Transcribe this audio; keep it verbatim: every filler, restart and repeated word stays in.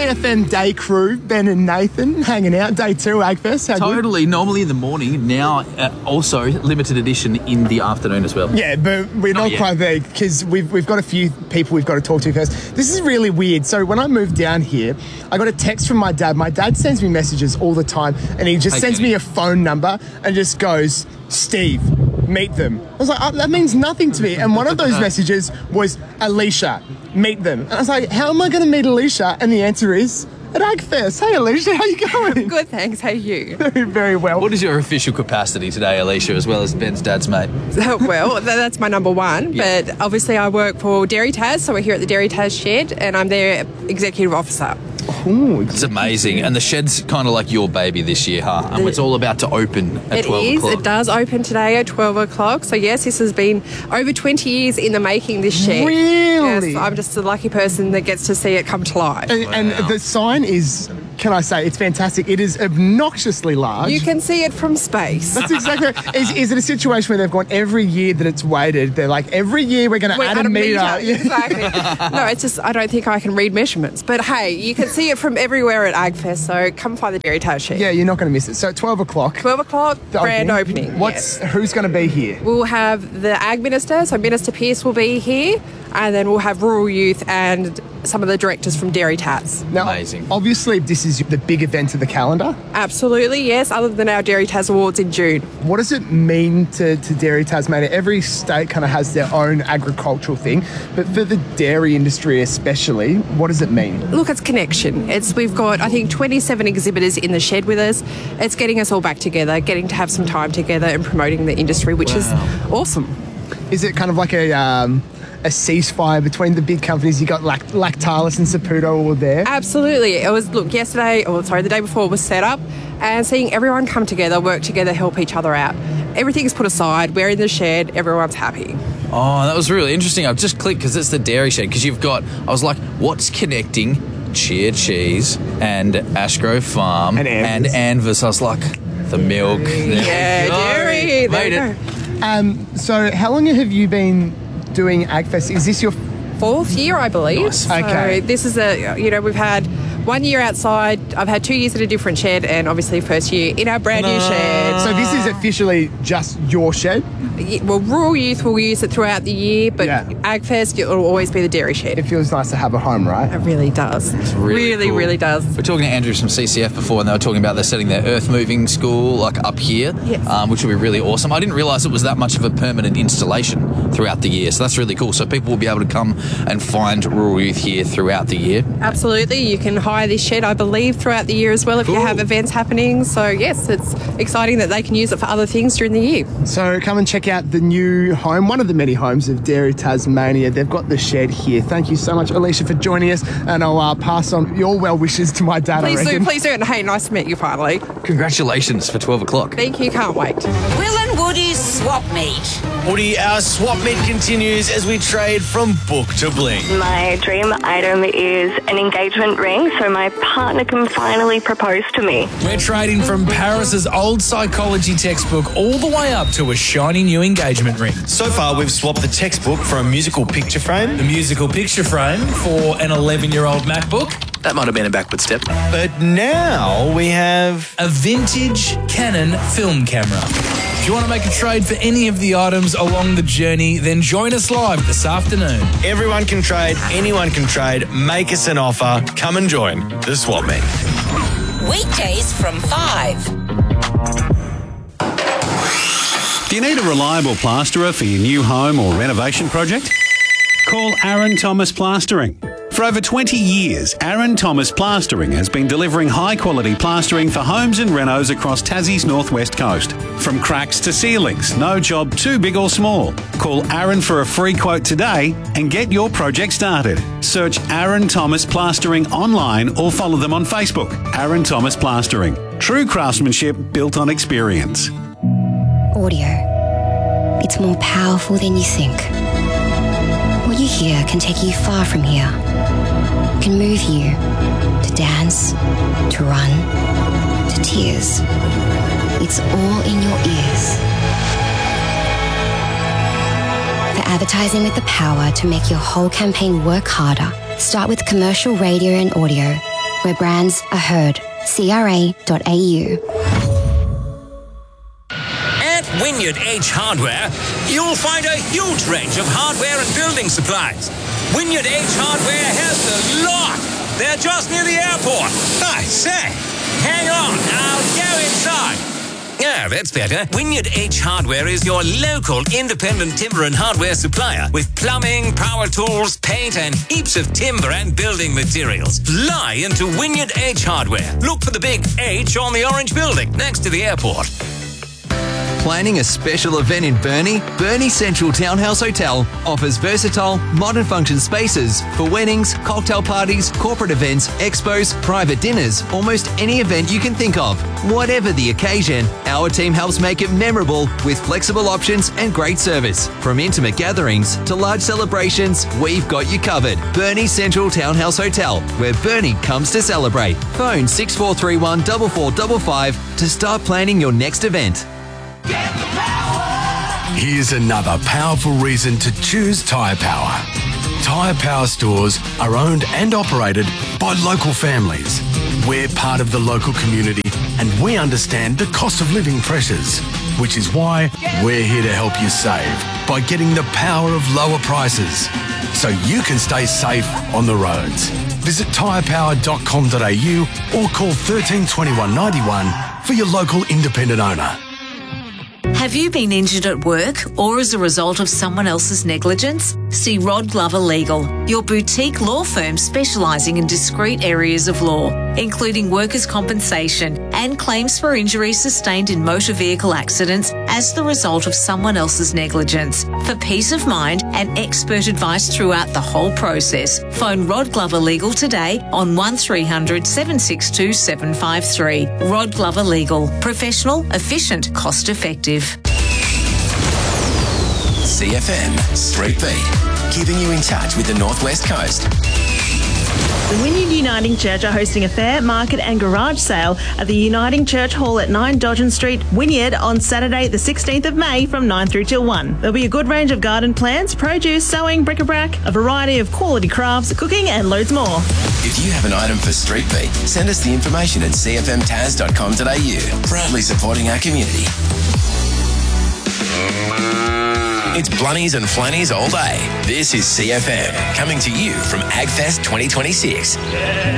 F M day crew, Ben and Nathan, hanging out, day two, AgFest. How Totally. Good? Normally in the morning, now uh, also limited edition in the afternoon as well. Yeah, but we're not oh, quite there because we've, we've got a few people we've got to talk to first. This is really weird. So when I moved down here, I got a text from my dad. My dad sends me messages all the time and he just hey, sends Kenny. me a phone number and just goes, Steve, meet them. I was like, oh, that means nothing to me. And one of those messages was, Alicia, meet them. And I was like, how am I going to meet Alicia? And the answer is, at AgFest. Hey, Alicia, how you going? Good, thanks. How are you? Very, very well. What is your official capacity today, Alicia, as well as Ben's dad's mate? Well, that's my number one. Yeah. But obviously I work for Dairy Taz, so we're here at the Dairy Taz shed, and I'm their executive officer. Ooh, it's amazing. And the shed's kind of like your baby this year, huh? And it's all about to open at twelve It is. o'clock. It does open today at twelve o'clock. So, yes, this has been over twenty years in the making, this shed. Really? Yes, I'm just a lucky person that gets to see it come to life. And, wow. and the sign is, can I say, it's fantastic. It is obnoxiously large. You can see it from space. That's exactly right. Is, is it a situation where they've gone every year that it's weighted? They're like, every year we're going to add a, a metre. metre. Exactly. No, it's just, I don't think I can read measurements. But hey, you can see it from everywhere at AgFest, so come find the Dairy Taz shed. Yeah, you're not going to miss it. So at twelve o'clock. twelve o'clock, grand opening. What's yes. Who's going to be here? We'll have the Ag Minister, so Minister Pearce will be here, and then we'll have Rural Youth and some of the directors from Dairy Taz. Now, amazing. Obviously, this is the big event of the calendar. Absolutely, yes, other than our Dairy Taz Awards in June. What does it mean to, to Dairy Tasmania? Every state kind of has their own agricultural thing, but for the dairy industry especially, what does it mean? Look, it's connection. It's We've got, I think, twenty-seven exhibitors in the shed with us. It's getting us all back together, getting to have some time together and promoting the industry, which wow. is awesome. Is it kind of like a... Um, a ceasefire between the big companies? You got Lact- Lactalis and Saputo all there? Absolutely. It was, look, yesterday, or sorry, the day before was set up, and seeing everyone come together, work together, help each other out. Everything's put aside, we're in the shed, everyone's happy. Oh, that was really interesting. I've just clicked because it's the dairy shed, because you've got, I was like, what's connecting Chia Cheese and Ashgrove Farm and Anvers? And Anvers. I was like, the milk. Yeah, dairy. Made it. Um, so how long have you been doing AgFest? Is this your fourth year, I believe? Nice. So okay. This is a, you know, we've had one year outside. I've had two years at a different shed, and obviously first year in our brand no. new shed. So this is officially just your shed? Well, Rural Youth will use it throughout the year, but yeah. AgFest, it will always be the dairy shed. It feels nice to have a home, right? It really does. It's really, really, cool. really does. We're talking to Andrew from C C F before, and they were talking about they're setting their earth moving school like up here, yes. um, which will be really awesome. I didn't realise it was that much of a permanent installation throughout the year, so that's really cool. So people will be able to come and find Rural Youth here throughout the year. Absolutely. You can hire this shed, I believe, throughout the year as well if cool. you have events happening. So yes, it's exciting that they can use it for other things during the year. So come and check out the new home, one of the many homes of Dairy Tasmania. They've got the shed here. Thank you so much, Alicia, for joining us, and I'll uh, pass on your well wishes to my dad. Please I reckon. do, please do. And hey, nice to meet you finally. Congratulations for twelve o'clock. Thank you, can't wait. Will and Woody's Swap Meet. Woody, our swap meet continues as we trade from book to bling. My dream item is an engagement ring so my partner can finally propose to me. We're trading from Paris's old psychology textbook all the way up to a shiny new engagement ring. So far, we've swapped the textbook for a musical picture frame, the musical picture frame for an eleven-year-old MacBook. That might have been a backward step. But now we have a vintage Canon film camera. If you want to make a trade for any of the items along the journey, then join us live this afternoon. Everyone can trade, anyone can trade. Make us an offer. Come and join the Swap Meet. Weekdays from five. Do you need a reliable plasterer for your new home or renovation project? Call Aaron Thomas Plastering. For over twenty years, Aaron Thomas Plastering has been delivering high-quality plastering for homes and renos across Tassie's northwest coast. From cracks to ceilings, no job too big or small. Call Aaron for a free quote today and get your project started. Search Aaron Thomas Plastering online or follow them on Facebook. Aaron Thomas Plastering. True craftsmanship built on experience. Audio. It's more powerful than you think. What you hear can take you far from here. It can move you to dance, to run, to tears. It's all in your ears. For advertising with the power to make your whole campaign work harder, start with commercial radio and audio, where brands are heard. C R A dot A U. At Wynyard H Hardware, you'll find a huge range of hardware and building supplies. Wynyard H Hardware has the lot. They're just near the airport. I say, hang on, I'll go inside. Yeah, that's better. Wynyard H Hardware is your local independent timber and hardware supplier with plumbing, power tools, paint, and heaps of timber and building materials. Fly into Wynyard H Hardware. Look for the big H on the orange building next to the airport. Planning a special event in Burnie? Burnie Central Townhouse Hotel offers versatile, modern function spaces for weddings, cocktail parties, corporate events, expos, private dinners, almost any event you can think of. Whatever the occasion, our team helps make it memorable with flexible options and great service. From intimate gatherings to large celebrations, we've got you covered. Burnie Central Townhouse Hotel, where Burnie comes to celebrate. Phone six four three one, four four five five to start planning your next event. Here's another powerful reason to choose Tyre Power. Tyre Power stores are owned and operated by local families. We're part of the local community and we understand the cost of living pressures, which is why we're here to help you save by getting the power of lower prices so you can stay safe on the roads. Visit tyre power dot com dot a u or call thirteen twenty-one ninety-one for your local independent owner. Have you been injured at work or as a result of someone else's negligence? See Rod Glover Legal, your boutique law firm specialising in discrete areas of law, including workers' compensation and claims for injuries sustained in motor vehicle accidents as the result of someone else's negligence. For peace of mind and expert advice throughout the whole process, phone Rod Glover Legal today on one three hundred, seven six two, seven five three. Rod Glover Legal. Professional, efficient, cost effective. C F M Street Beat, keeping you in touch with the Northwest Coast. The Wynyard Uniting Church are hosting a fair, market and garage sale at the Uniting Church Hall at nine Dodgen Street, Wynyard, on Saturday the sixteenth of May from nine through till one. There'll be a good range of garden plants, produce, sewing, bric-a-brac, a variety of quality crafts, cooking and loads more. If you have an item for Street Beat, send us the information at c f m taz dot com dot a u. Proudly supporting our community. It's Blunnies and Flannies all day. This is C F M, coming to you from AgFest twenty twenty-six.